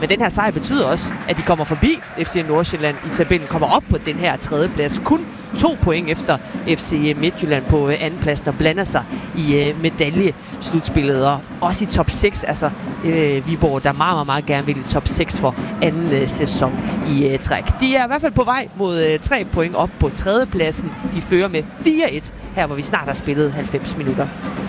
Men den her sejr betyder også, at de kommer forbi FC Nordsjælland i tabellen, kommer op på den her 3. plads. Kun 2 point efter FC Midtjylland på andenpladsen og blander sig i medaljeslutspillet. Og også i top 6, altså Viborg, der meget, meget gerne vil i top 6 for anden sæson i træk. De er i hvert fald på vej mod 3 point op på 3. pladsen. De fører med 4-1, her hvor vi snart har spillet 90 minutter.